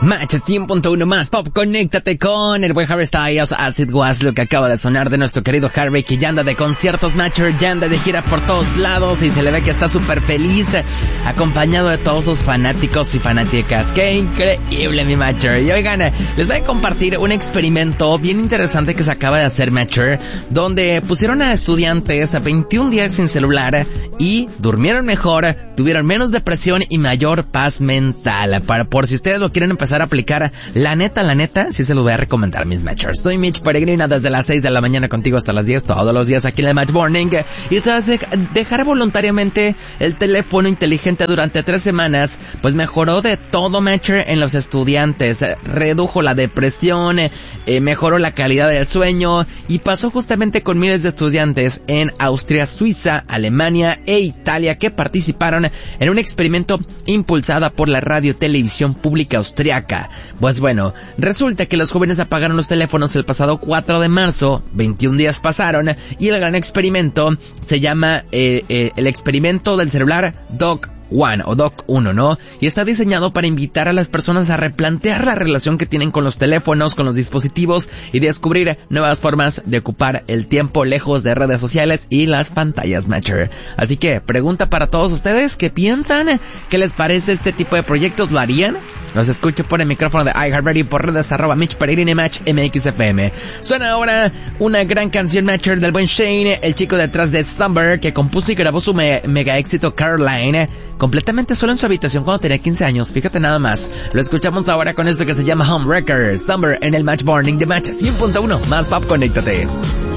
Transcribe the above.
Match 100.1 más pop, conéctate con el buen Harry Styles. As It Was, lo que acaba de sonar de nuestro querido Harry, que ya anda de conciertos, Matcher, ya anda de gira por todos lados y se le ve que está súper feliz, acompañado de todos sus fanáticos y fanáticas. ¡Qué increíble, mi Matcher! Y oigan, les voy a compartir un experimento bien interesante que se acaba de hacer, Matcher, donde pusieron a estudiantes a 21 días sin celular y durmieron mejor, tuvieron menos depresión y mayor paz mental. Por si ustedes lo quieren empezar a aplicar, la neta, sí se lo voy a recomendar, mis Matchers. Soy Mitch Peregrina, desde las 6 de la mañana contigo hasta las 10, todos los días aquí en el Match Morning. Y tras dejar voluntariamente el teléfono inteligente durante 3 semanas, pues mejoró de todo, Matcher, en los estudiantes. Redujo la depresión, mejoró la calidad del sueño y pasó justamente con miles de estudiantes en Austria, Suiza, Alemania e Italia que participaron en un experimento impulsada por la radio televisión pública austriaca. Pues bueno, resulta que los jóvenes apagaron los teléfonos el pasado 4 de marzo, 21 días pasaron, y el gran experimento se llama el experimento del celular Doc One o Doc 1, ¿no? Y está diseñado para invitar a las personas a replantear la relación que tienen con los teléfonos, con los dispositivos y descubrir nuevas formas de ocupar el tiempo lejos de redes sociales y las pantallas, Matcher. Así que, pregunta para todos ustedes, ¿qué piensan? ¿Qué les parece este tipo de proyectos? ¿Lo harían? Los escucho por el micrófono de iHeartRadio por redes @Mitch Peregrina y Match MXFM. Suena ahora una gran canción, Matcher, del buen Shane, el chico detrás de Summer, que compuso y grabó su mega éxito Caroline completamente solo en su habitación cuando tenía 15 años. Fíjate nada más. Lo escuchamos ahora con esto que se llama Homewrecker. Summer en el Match Morning de Match 100.1 más pop, conéctate.